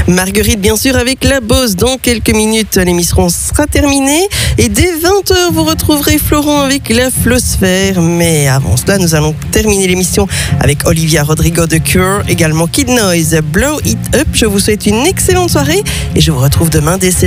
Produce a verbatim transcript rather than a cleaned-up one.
Marguerite, bien sûr, avec la Bosse. Dans quelques minutes, l'émission sera terminée. Et dès vingt heures, vous retrouverez Florent avec la Flosphère. Mais avant cela, nous allons terminer l'émission avec Olivia Rodrigo de Cure, également Kid Noise, Blow It Up. Je vous souhaite une excellente soirée et je vous retrouve demain dès seize heures.